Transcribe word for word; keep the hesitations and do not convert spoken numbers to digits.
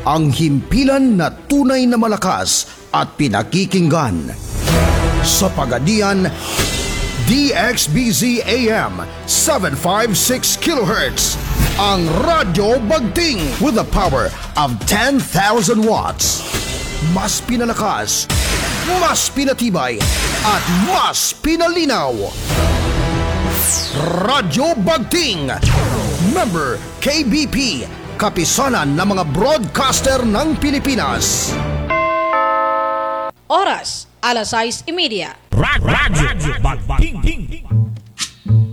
ang himpilan na tunay na malakas at pinakikinggan. Sa Pagadian, D X B Z A M seven fifty-six kilohertz, ang Radyo Bagting with the power of ten thousand watts. Mas pinalakas, mas pinatibay, at mas pinalinaw. Radyo Bagting, member K B P, kapisanan ng mga broadcaster ng Pilipinas. Oras, alas sais y media. Radyo Bagting.